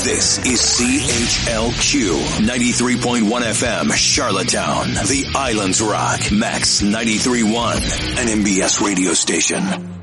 This is CHLQ 93.1 FM, Charlottetown, the Islands Rock, Max 93.1, an MBS radio station.